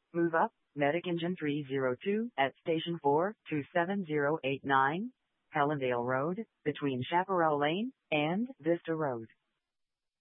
Move up, Medic Engine 302 at Station 4 27089, Helendale Road, between Chaparral Lane and Vista Road.